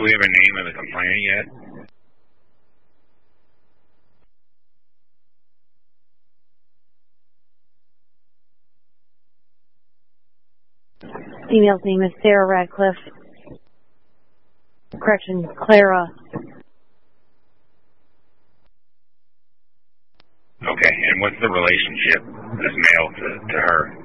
we have a name of the complainant yet? Female's name is Sarah Radcliffe. Correction, Clara. Okay, and what's the relationship, this male, to her?